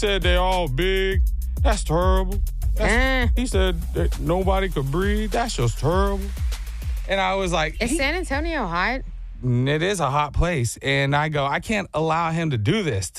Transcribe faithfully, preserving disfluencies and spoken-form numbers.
said they're all big. That's terrible. That's, Eh. He said that nobody could breathe. That's just terrible. And I was like, Is he- San Antonio hot? it is a hot place. And I go, I can't allow him to do this